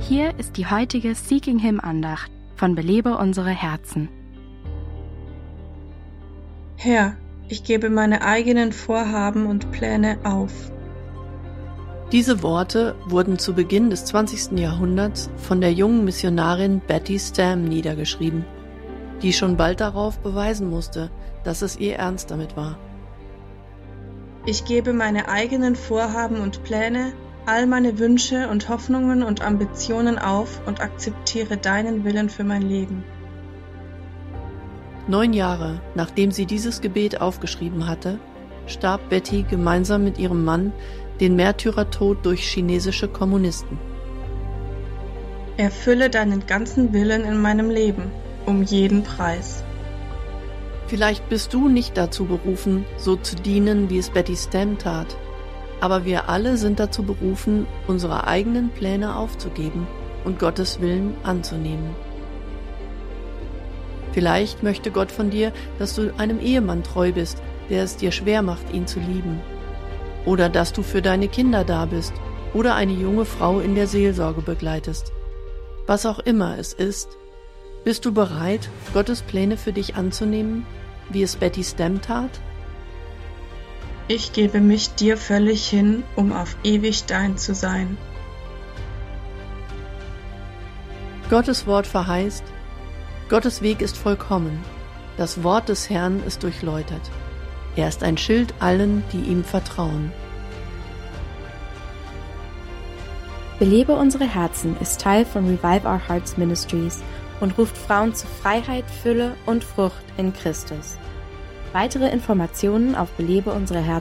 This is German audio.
Hier ist die heutige Seeking Him Andacht von Belebe unsere Herzen. Herr, ich gebe meine eigenen Vorhaben und Pläne auf. Diese Worte wurden zu Beginn des 20. Jahrhunderts von der jungen Missionarin Betty Stam niedergeschrieben, die schon bald darauf beweisen musste, dass es ihr ernst damit war. Ich gebe meine eigenen Vorhaben und Pläne, all meine Wünsche und Hoffnungen und Ambitionen auf und akzeptiere deinen Willen für mein Leben. 9 Jahre, nachdem sie dieses Gebet aufgeschrieben hatte, starb Betty gemeinsam mit ihrem Mann den Märtyrertod durch chinesische Kommunisten. Erfülle deinen ganzen Willen in meinem Leben, um jeden Preis. Vielleicht bist du nicht dazu berufen, so zu dienen, wie es Betty Stam tat, aber wir alle sind dazu berufen, unsere eigenen Pläne aufzugeben und Gottes Willen anzunehmen. Vielleicht möchte Gott von dir, dass du einem Ehemann treu bist, der es dir schwer macht, ihn zu lieben. Oder dass du für deine Kinder da bist oder eine junge Frau in der Seelsorge begleitest. Was auch immer es ist, bist du bereit, Gottes Pläne für dich anzunehmen, wie es Betty Stam tat? Ich gebe mich dir völlig hin, um auf ewig dein zu sein. Gottes Wort verheißt: Gottes Weg ist vollkommen, das Wort des Herrn ist durchläutert. Er ist ein Schild allen, die ihm vertrauen. Belebe unsere Herzen ist Teil von Revive Our Hearts Ministries und ruft Frauen zu Freiheit, Fülle und Frucht in Christus. Weitere Informationen auf belebeunsereherzen.de